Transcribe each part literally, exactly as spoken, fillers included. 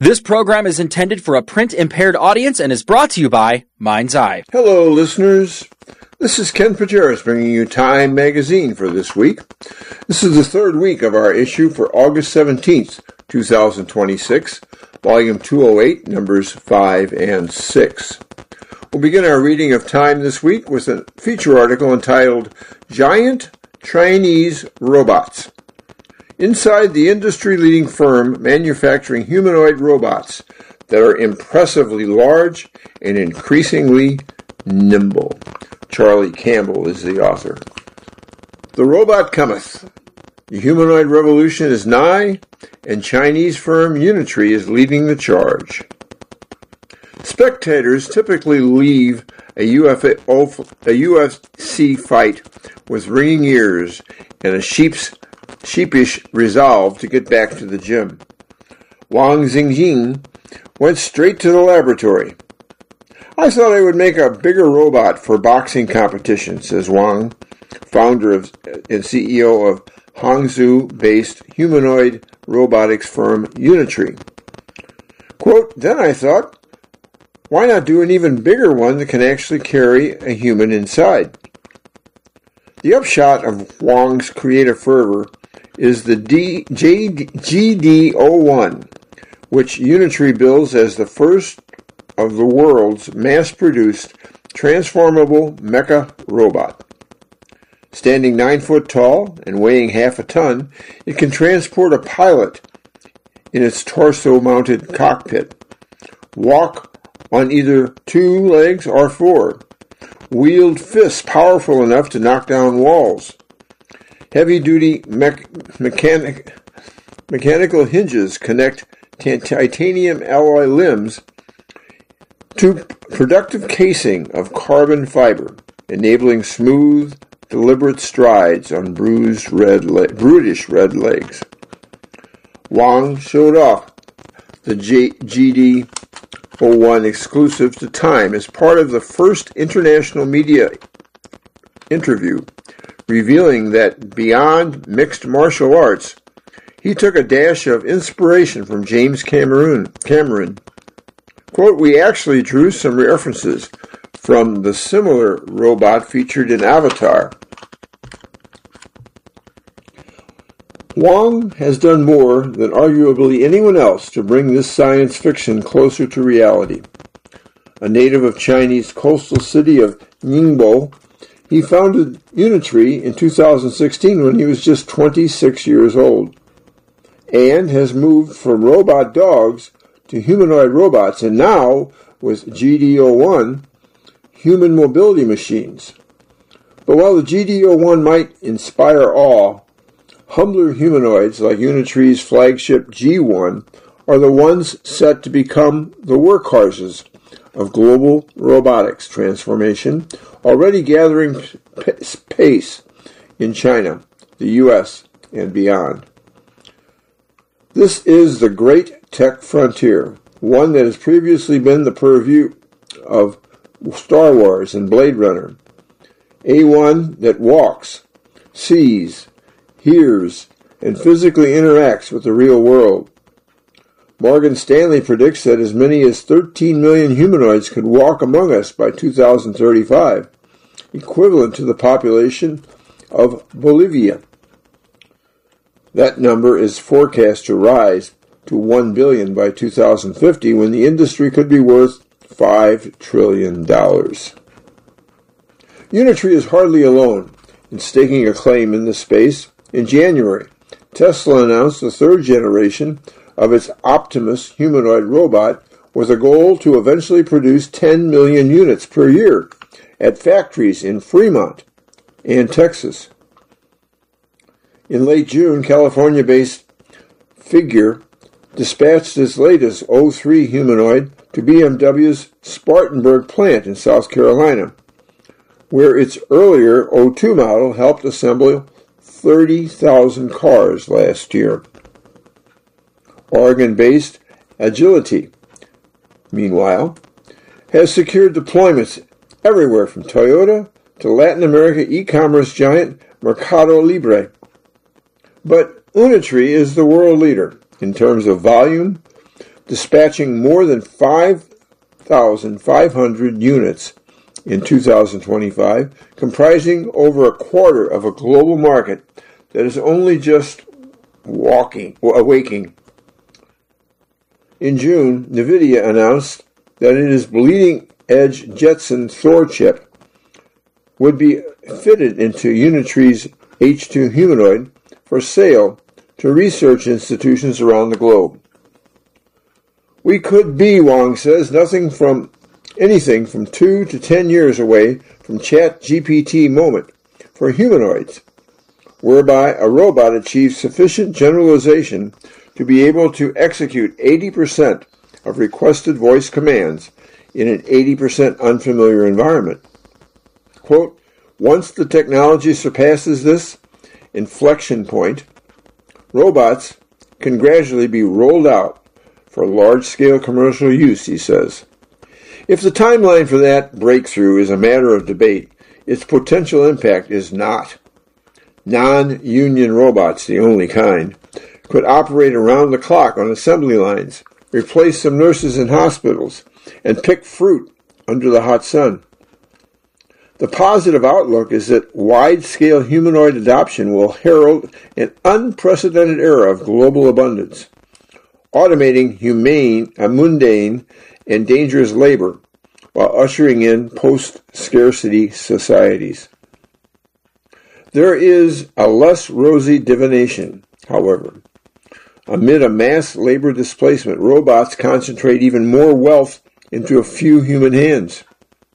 This program is intended for a print-impaired audience and is brought to you by Mind's Eye. Hello, listeners. This is Ken Pajeris bringing you Time Magazine for this week. This is the third week of our issue for August seventeenth, twenty twenty-six, Volume two oh eight, Numbers five and six. We'll begin our reading of Time this week with a feature article entitled Giant Chinese Robots. Inside the industry-leading firm manufacturing humanoid robots that are impressively large and increasingly nimble. Charlie Campbell is the author. The robot cometh. The humanoid revolution is nigh, and Chinese firm Unitree is leading the charge. Spectators typically leave a U F C fight with ringing ears and a sheep's sheepish resolve to get back to the gym. Wang Xingjing went straight to the laboratory. I thought I would make a bigger robot for boxing competition, says Wang, founder of, and C E O of Hangzhou-based humanoid robotics firm Unitree. Quote, then I thought, why not do an even bigger one that can actually carry a human inside? The upshot of Wang's creative fervor is the D, J, G D zero one, which Unitree bills as the first of the world's mass-produced transformable mecha robot. Standing nine foot tall and weighing half a ton, it can transport a pilot in its torso-mounted cockpit, walk on either two legs or four, wield fists powerful enough to knock down walls. Heavy-duty me- mechanic- mechanical hinges connect t- titanium alloy limbs to productive casing of carbon fiber, enabling smooth, deliberate strides on bruised red le- brutish red legs. Wang showed off the G D zero one exclusive to Time as part of the first international media interview, revealing that beyond mixed martial arts, he took a dash of inspiration from James Cameron. Cameron. Quote, we actually drew some references from the similar robot featured in Avatar. Wang has done more than arguably anyone else to bring this science fiction closer to reality. A native of Chinese coastal city of Ningbo, he founded Unitree in two thousand sixteen when he was just twenty-six years old, and has moved from robot dogs to humanoid robots, and now, with G D zero one, human mobility machines. But while the G D zero one might inspire awe, humbler humanoids like Unitree's flagship G one are the ones set to become the workhorses of global robotics transformation, already gathering pace in China, the U S, and beyond. This is the great tech frontier, one that has previously been the purview of Star Wars and Blade Runner. A one that walks, sees, hears, and physically interacts with the real world. Morgan Stanley predicts that as many as thirteen million humanoids could walk among us by two thousand thirty-five, equivalent to the population of Bolivia. That number is forecast to rise to one billion by two thousand fifty, when the industry could be worth five trillion dollars. Unitree is hardly alone in staking a claim in this space. In January, Tesla announced the third generation of its Optimus humanoid robot with a goal to eventually produce ten million units per year at factories in Fremont and Texas. In late June, California-based Figure dispatched its latest O three humanoid to B M W's Spartanburg plant in South Carolina, where its earlier O two model helped assemble thirty thousand cars last year. Oregon-based Agility, meanwhile, has secured deployments everywhere from Toyota to Latin America e-commerce giant Mercado Libre. But Unitree is the world leader in terms of volume, dispatching more than five thousand five hundred units in two thousand twenty-five, comprising over a quarter of a global market that is only just walking, awaking. In June, NVIDIA announced that its bleeding-edge Jetson Thor chip would be fitted into Unitree's H two humanoid for sale to research institutions around the globe. We could be, Wang says, nothing from anything from two to ten years away from ChatGPT moment for humanoids, whereby a robot achieves sufficient generalization to be able to execute eighty percent of requested voice commands in an eighty percent unfamiliar environment. Quote, once the technology surpasses this inflection point, robots can gradually be rolled out for large-scale commercial use, he says. If the timeline for that breakthrough is a matter of debate, its potential impact is not. Non-union robots, the only kind, could operate around the clock on assembly lines, replace some nurses in hospitals, and pick fruit under the hot sun. The positive outlook is that wide-scale humanoid adoption will herald an unprecedented era of global abundance, automating humane, uh, mundane, and dangerous labor while ushering in post-scarcity societies. There is a less rosy divination, however. Amid a mass labor displacement, robots concentrate even more wealth into a few human hands.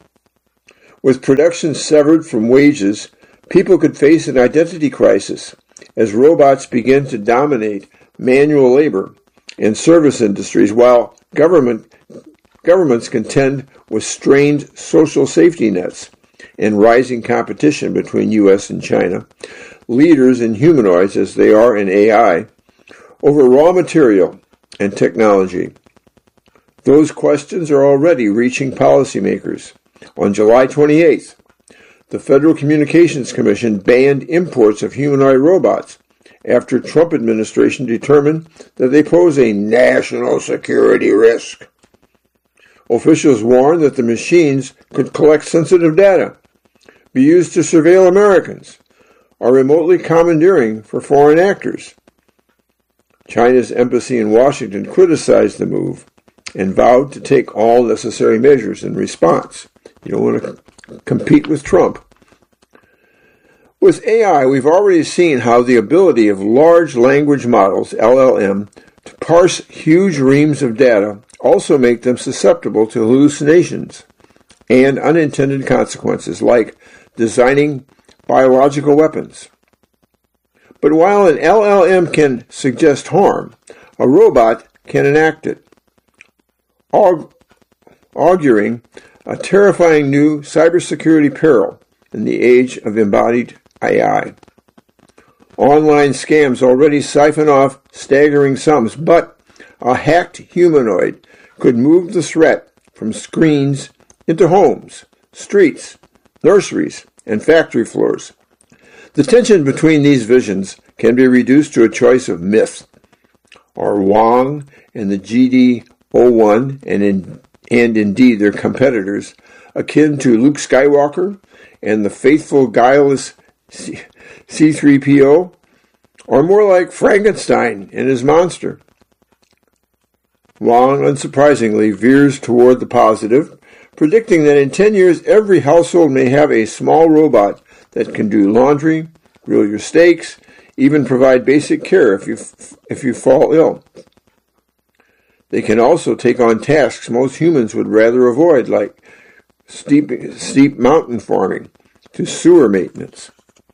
With production severed from wages, people could face an identity crisis as robots begin to dominate manual labor and service industries while government, governments contend with strained social safety nets and rising competition between U S and China, leaders in humanoids as they are in A I, over raw material and technology. Those questions are already reaching policymakers. On July twenty-eighth, the Federal Communications Commission banned imports of humanoid robots after Trump administration determined that they pose a national security risk. Officials warned that the machines could collect sensitive data, be used to surveil Americans, or remotely commandeering for foreign actors. China's embassy in Washington criticized the move and vowed to take all necessary measures in response. You don't want to compete with Trump. With A I, we've already seen how the ability of large language models, L L M, to parse huge reams of data also make them susceptible to hallucinations and unintended consequences, like designing biological weapons. But while an L L M can suggest harm, a robot can enact it, aug- auguring a terrifying new cybersecurity peril in the age of embodied A I. Online scams already siphon off staggering sums, but a hacked humanoid could move the threat from screens into homes, streets, nurseries, and factory floors. The tension between these visions can be reduced to a choice of myth. Are Wang and the G D zero one and in and indeed their competitors, akin to Luke Skywalker and the faithful, guileless C three P O, or more like Frankenstein and his monster? Wang, unsurprisingly, veers toward the positive, predicting that in ten years every household may have a small robot that can do laundry, grill your steaks, even provide basic care if you if you fall ill. They can also take on tasks most humans would rather avoid, like steep, steep mountain farming to sewer maintenance.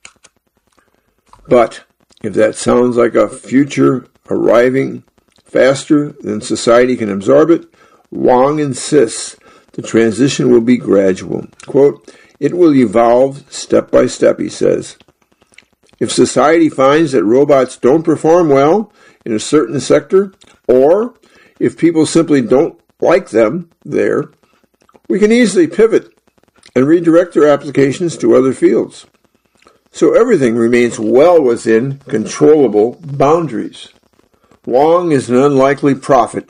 But if that sounds like a future arriving faster than society can absorb it, Wang insists the transition will be gradual. Quote, it will evolve step by step, he says. If society finds that robots don't perform well in a certain sector, or if people simply don't like them there, we can easily pivot and redirect their applications to other fields. So everything remains well within controllable boundaries. Wang is an unlikely prophet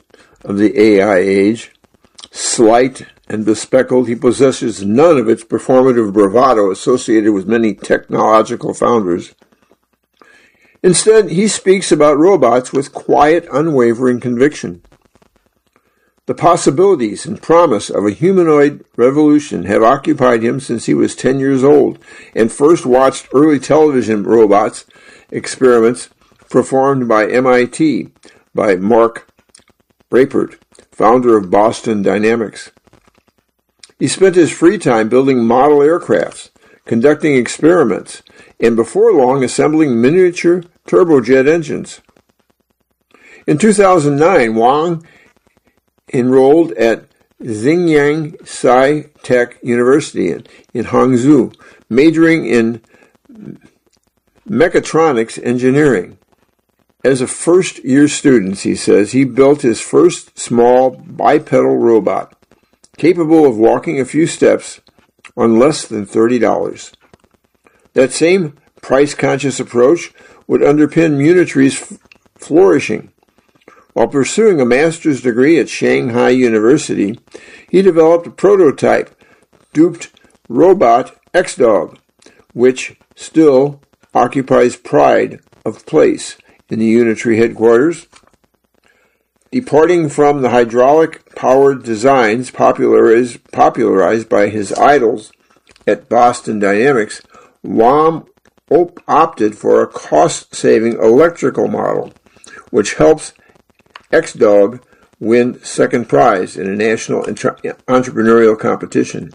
of the A I age. Slight and bespectacled, he possesses none of its performative bravado associated with many technological founders. Instead, he speaks about robots with quiet, unwavering conviction. The possibilities and promise of a humanoid revolution have occupied him since he was ten years old and first watched early television robots experiments performed by M I T by Mark Rapert, founder of Boston Dynamics. He spent his free time building model aircrafts, conducting experiments, and before long assembling miniature turbojet engines. In two thousand nine, Wang enrolled at Xinjiang Sci-Tech University in, in Hangzhou, majoring in mechatronics engineering. As a first-year student, he says, he built his first small bipedal robot, capable of walking a few steps on less than thirty dollars. That same price-conscious approach would underpin Munitree's f- flourishing. While pursuing a master's degree at Shanghai University, he developed a prototype, duped robot X-Dog, which still occupies pride of place in the Unitree headquarters. Departing from the hydraulic-powered designs popularized, popularized by his idols at Boston Dynamics, Wang op- opted for a cost-saving electrical model, which helps X-Dog win second prize in a national entre- entrepreneurial competition.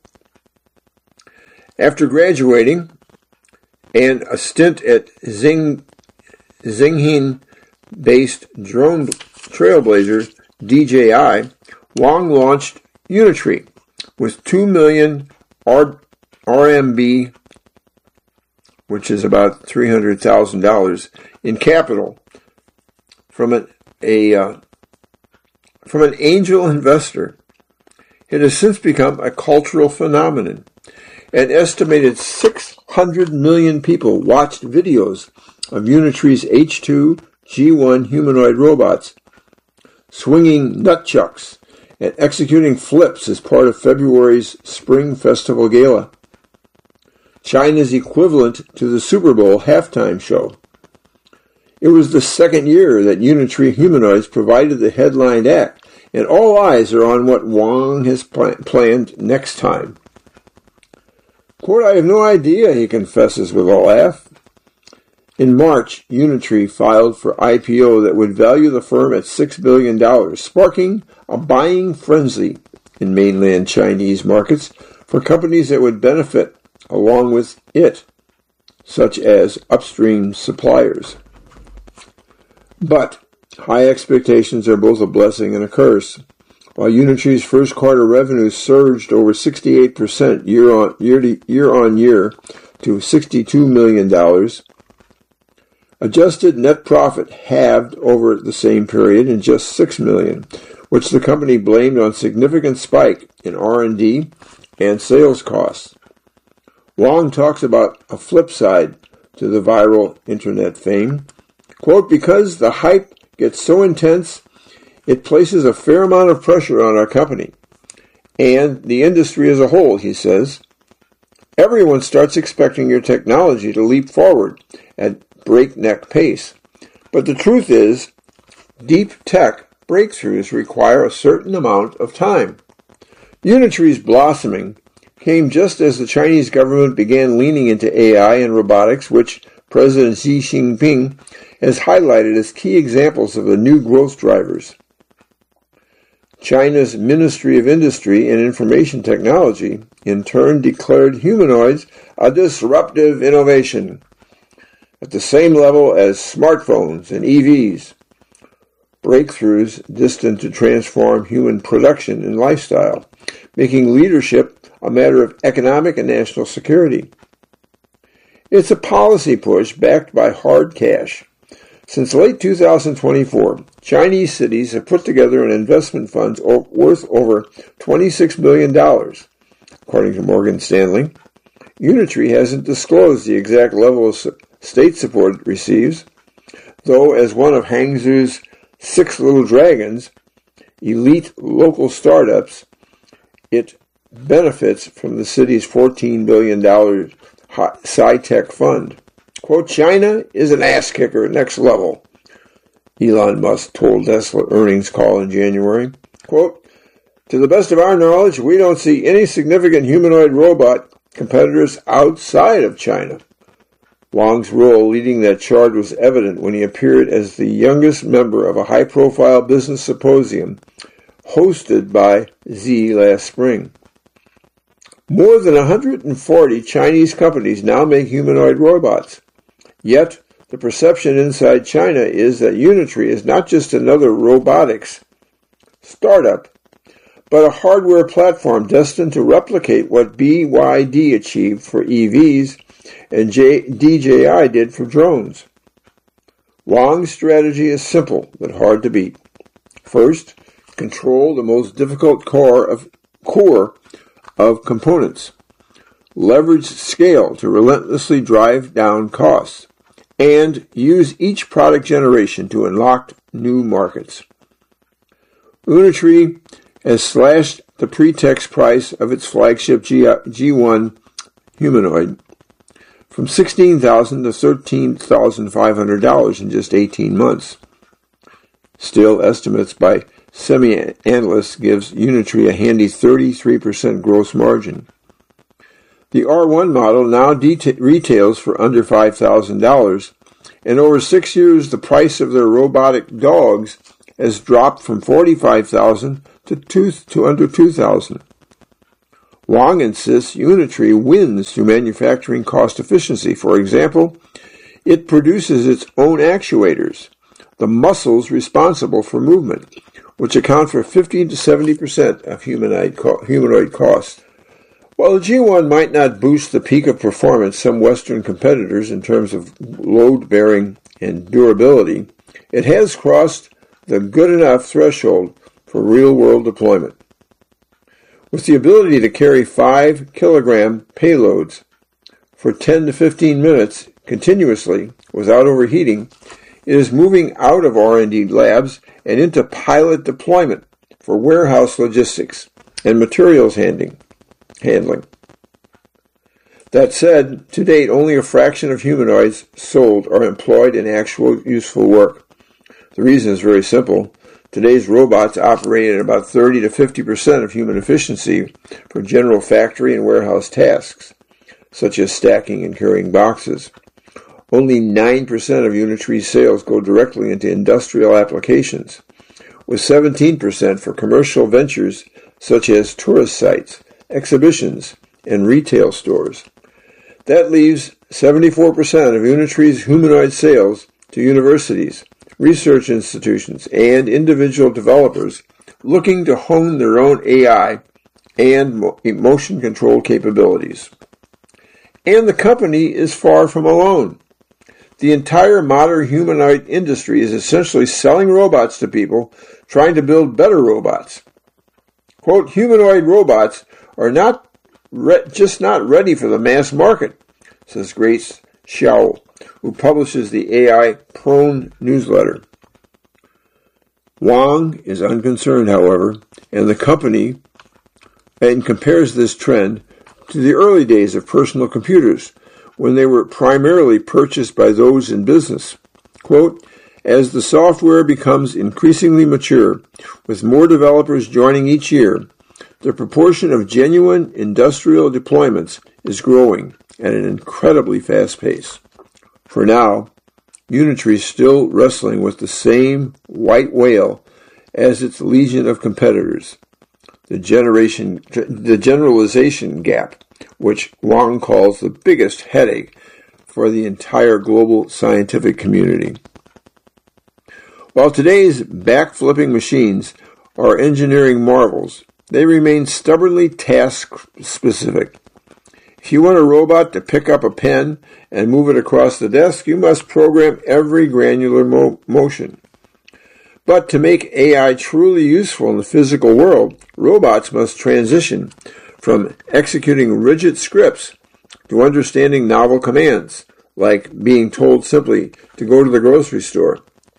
After graduating and a stint at Xing, Xinjiang-based drone trailblazer D J I, Wang launched Unitree with two million R M B, which is about three hundred thousand dollars, in capital from an a uh, from an angel investor. It has since become a cultural phenomenon. An estimated six hundred million people watched videos of Unitree's H two G one humanoid robots swinging nunchucks and executing flips as part of February's Spring Festival Gala, China's equivalent to the Super Bowl halftime show. It was the second year that Unitree humanoids provided the headline act, and all eyes are on what Wang has pl- planned next time. Quote, "I have no idea," he confesses with a laugh. In March, Unitree filed for I P O that would value the firm at six billion dollars, sparking a buying frenzy in mainland Chinese markets for companies that would benefit along with it, such as upstream suppliers. But high expectations are both a blessing and a curse. While Unitree's first quarter revenue surged over sixty-eight percent year on year, to, year on year to sixty-two million dollars, adjusted net profit halved over the same period in just six million dollars, which the company blamed on significant spike in R and D and sales costs. Wang talks about a flip side to the viral internet fame. Quote, "Because the hype gets so intense, it places a fair amount of pressure on our company and the industry as a whole," he says. "Everyone starts expecting your technology to leap forward at breakneck pace. But the truth is, deep tech breakthroughs require a certain amount of time." Unitree's blossoming came just as the Chinese government began leaning into A I and robotics, which President Xi Jinping has highlighted as key examples of the new growth drivers. China's Ministry of Industry and Information Technology, in turn, declared humanoids a disruptive innovation at the same level as smartphones and E Vs, breakthroughs destined to transform human production and lifestyle, making leadership a matter of economic and national security. It's a policy push backed by hard cash. Since late two thousand twenty-four, Chinese cities have put together an investment fund worth over twenty-six billion dollars, according to Morgan Stanley. Unitree hasn't disclosed the exact level of state support it receives, though as one of Hangzhou's six little dragons, elite local startups, it benefits from the city's fourteen billion dollars Sci-Tech Fund. Quote, China is an ass kicker, next level, Elon Musk told Tesla earnings call in January. Quote, to the best of our knowledge, we don't see any significant humanoid robot competitors outside of China. Wang's role leading that charge was evident when he appeared as the youngest member of a high-profile business symposium hosted by Xi last spring. More than one hundred forty Chinese companies now make humanoid robots. Yet, the perception inside China is that Unitree is not just another robotics startup, but a hardware platform destined to replicate what B Y D achieved for E Vs and J- D J I did for drones. Wang's strategy is simple but hard to beat. First, control the most difficult core of core of components. Leverage scale to relentlessly drive down costs, and use each product generation to unlock new markets. Unitree has slashed the pre-tax price of its flagship G one humanoid from sixteen thousand dollars to thirteen thousand five hundred dollars in just eighteen months. Still, estimates by semi-analysts gives Unitree a handy thirty-three percent gross margin. The R one model now deta- retails for under five thousand dollars, and over six years the price of their robotic dogs has dropped from forty-five thousand dollars to, two, to under two thousand dollars. Wang insists Unitree wins through manufacturing cost efficiency. For example, it produces its own actuators, the muscles responsible for movement, which account for fifty to seventy percent of humanoid, co- humanoid costs. While the G one might not boost the peak of performance some Western competitors in terms of load-bearing and durability, it has crossed the good enough threshold for real-world deployment. With the ability to carry five kilogram payloads for ten to fifteen minutes continuously without overheating, it is moving out of R and D labs and into pilot deployment for warehouse logistics and materials handling. handling. That said, to date, only a fraction of humanoids sold are employed in actual useful work. The reason is very simple. Today's robots operate at about thirty to fifty percent of human efficiency for general factory and warehouse tasks, such as stacking and carrying boxes. Only nine percent of Unitree's sales go directly into industrial applications, with seventeen percent for commercial ventures such as tourist sites, exhibitions, and retail stores. That leaves seventy-four percent of Unitree's humanoid sales to universities, research institutions, and individual developers looking to hone their own A I and motion control capabilities. And the company is far from alone. The entire modern humanoid industry is essentially selling robots to people trying to build better robots. Quote, humanoid robots are not re- just not ready for the mass market, says Grace Xiao, who publishes the A I-prone newsletter. Wang is unconcerned, however, and the company and compares this trend to the early days of personal computers, when they were primarily purchased by those in business. Quote, as the software becomes increasingly mature, with more developers joining each year, the proportion of genuine industrial deployments is growing at an incredibly fast pace. For now, Unitree is still wrestling with the same white whale as its legion of competitors, the generation, the generalization gap, which Wang calls the biggest headache for the entire global scientific community. While today's back-flipping machines are engineering marvels, they remain stubbornly task-specific. If you want a robot to pick up a pen and move it across the desk, you must program every granular mo- motion. But to make A I truly useful in the physical world, robots must transition from executing rigid scripts to understanding novel commands, like being told simply to go to the grocery store.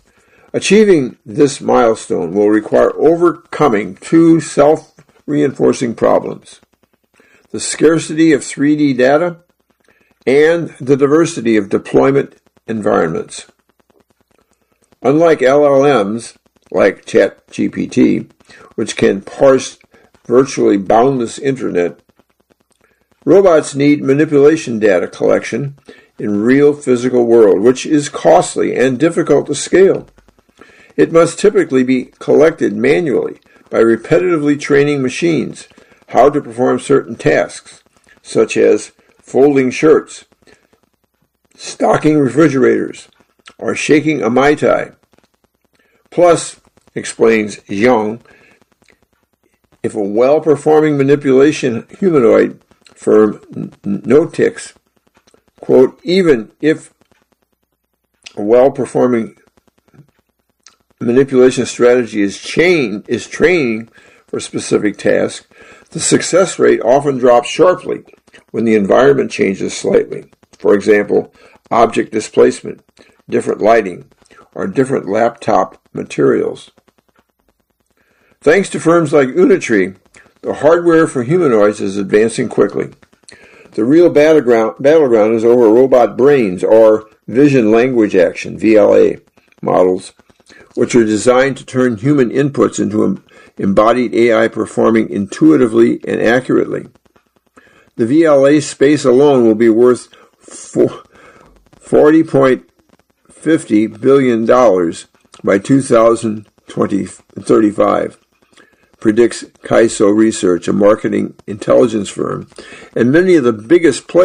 Achieving this milestone will require overcoming two self-reinforcing problems: the scarcity of three D data and the diversity of deployment environments. Unlike L L Ms, like ChatGPT, which can parse virtually boundless internet, robots need manipulation data collection in real physical world, which is costly and difficult to scale. It must typically be collected manually by repetitively training machines how to perform certain tasks, such as folding shirts, stocking refrigerators, or shaking a Mai Tai. Plus, explains Zhang, if a well-performing manipulation humanoid firm Notix, quote, even if a well-performing manipulation strategy is chain is training for a specific task, the success rate often drops sharply when the environment changes slightly. For example, object displacement, different lighting, or different laptop materials. Thanks to firms like Unitree, the hardware for humanoids is advancing quickly. The real battleground, battleground is over robot brains, or vision language action, V L A, models, which are designed to turn human inputs into embodied A I performing intuitively and accurately. The V L A space alone will be worth forty point five zero billion dollars by two thousand thirty-five, predicts Kaiso Research, a marketing intelligence firm, and many of the biggest players